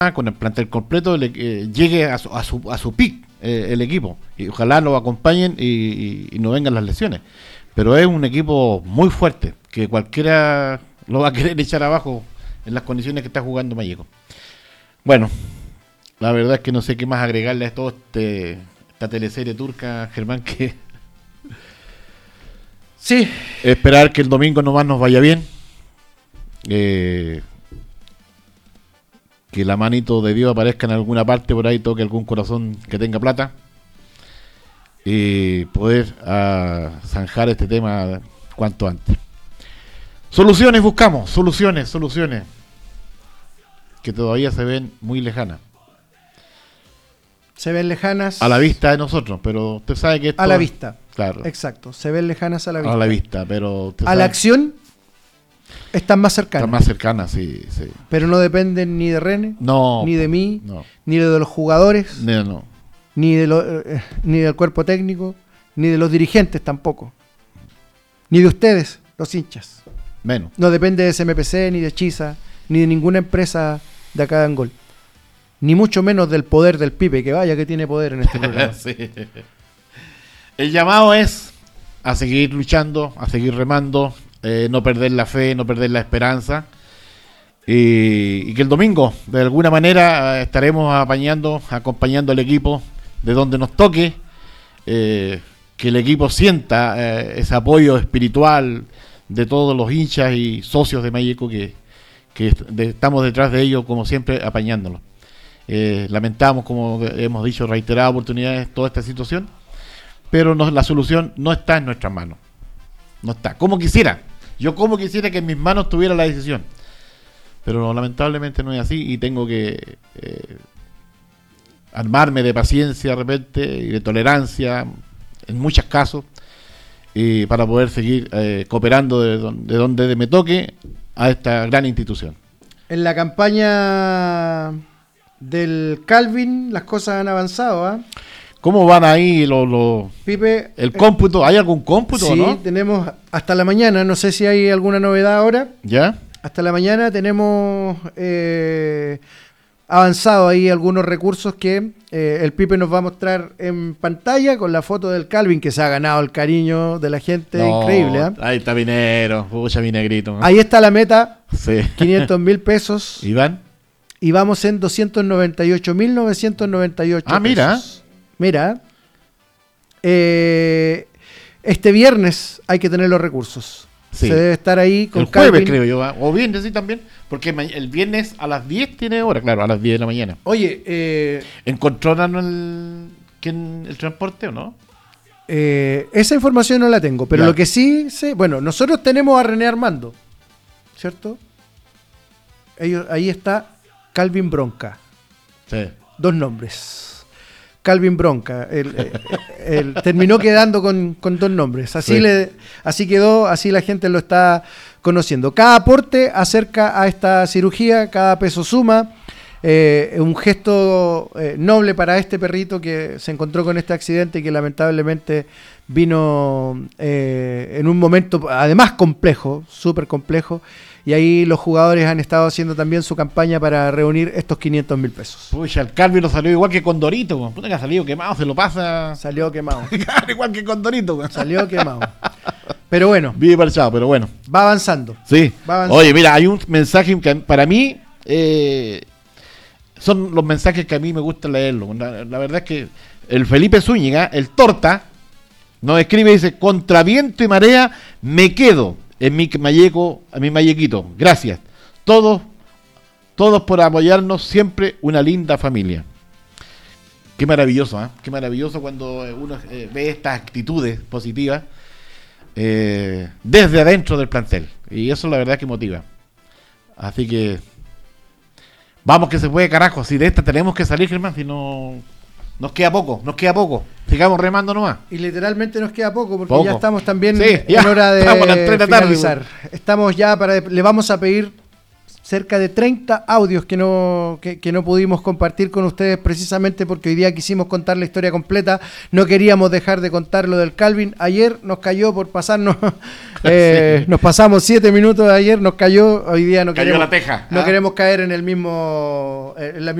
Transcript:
con el plantel completo, llegue a su pick el equipo. Y ojalá lo acompañen y no vengan las lesiones. Pero es un equipo muy fuerte, que cualquiera lo va a querer echar abajo en las condiciones que está jugando Malleco. Bueno, la verdad es que no sé qué más agregarle a todo esta teleserie turca, Germán, que sí, esperar que el domingo nomás nos vaya bien, que la manito de Dios aparezca en alguna parte por ahí, toque algún corazón que tenga plata, y poder zanjar este tema cuanto antes. Soluciones buscamos, soluciones que todavía se ven muy lejanas. Se ven lejanas. A la vista de nosotros, pero usted sabe que esto... A la vista. Claro. Exacto, se ven lejanas a la vista. A la vista, pero... Usted a sabe, la acción están más cercanas. Están más cercanas, sí. Pero no dependen ni de René, no, ni de mí, no, ni de los jugadores, no. Ni del cuerpo técnico, ni de los dirigentes tampoco. Ni de ustedes, los hinchas. Menos. No depende de SMPC, ni de Chisa, ni de ninguna empresa de acá de Angol. Ni mucho menos del poder del Pipe, que vaya que tiene poder en este programa. Sí. El llamado es a seguir luchando, a seguir remando, no perder la fe, no perder la esperanza, y que el domingo de alguna manera estaremos acompañando al equipo de donde nos toque, que el equipo sienta ese apoyo espiritual de todos los hinchas y socios de Malleco que estamos detrás de ellos, como siempre, apañándolos. Lamentamos, como hemos dicho reiteradas oportunidades, toda esta situación, pero la solución no está en nuestras manos. No está. Como quisiera que en mis manos tuviera la decisión, pero lamentablemente no es así, y tengo que armarme de paciencia de repente y de tolerancia en muchos casos, para poder seguir cooperando de donde me toque a esta gran institución. En la campaña del Calvin las cosas han avanzado, ¿ah? ¿Cómo van ahí Pipe, el cómputo? ¿Hay algún cómputo o no? Sí, tenemos hasta la mañana, no sé si hay alguna novedad ahora. ¿Ya? Hasta la mañana tenemos avanzado ahí algunos recursos que el Pipe nos va a mostrar en pantalla con la foto del Calvin, que se ha ganado el cariño de la gente, increíble, ¿eh? Ahí está mi negro, pucha mi negrito, ¿no? Ahí está la meta, sí. 500.000 pesos. ¿Iván? Y vamos en 298.998 Ah, mira. pesos. Mira. Este viernes hay que tener los recursos. Sí. Se debe estar ahí con el jueves, Calvin. creo yo, o viernes sí también, porque el viernes a las 10 tiene hora, claro, a las 10 de la mañana. Oye, ¿encontraron el transporte o no? esa información no la tengo, pero lo que sí sé, bueno, nosotros tenemos a René Armando, ¿cierto? Ahí está Calvin Bronca. Sí. 2 nombres. Calvin Bronca. Él terminó quedando con 2 nombres. Así, sí. Así quedó, así la gente lo está conociendo. Cada aporte acerca a esta cirugía, cada peso suma. Un gesto noble para este perrito que se encontró con este accidente y que lamentablemente vino en un momento además complejo, súper complejo. Y ahí los jugadores han estado haciendo también su campaña para reunir estos 500.000 pesos. Pucha, el Calvin lo salió igual que Condorito, puta que ha salido quemado, se lo pasa. Salió quemado. Igual que Condorito. Salió quemado. Pero bueno. Vive parchado, pero bueno. Va avanzando. Sí. Va avanzando. Oye, mira, hay un mensaje que para mí son los mensajes que a mí me gusta leerlo. La verdad es que el Felipe Zúñiga, el Torta, nos escribe y dice: contra viento y marea me quedo en mi Malleco, a mi Mallequito. Gracias. Todos por apoyarnos, siempre una linda familia. Qué maravilloso, ¿eh? Qué maravilloso cuando uno ve estas actitudes positivas desde adentro del plantel. Y eso la verdad que motiva. Así que vamos que se puede, carajo. Si de esta tenemos que salir, Germán, si no... Nos queda poco. Sigamos remando nomás. Y literalmente nos queda poco, porque ya estamos también en hora de finalizar. Estamos ya le vamos a pedir cerca de 30 audios que no pudimos compartir con ustedes precisamente porque hoy día quisimos contar la historia completa, no queríamos dejar de contar lo del Calvin. Ayer nos cayó por pasarnos, nos pasamos 7 minutos ayer, nos cayó, hoy día no cayó queremos, la teja. No queremos caer en el mismo, en la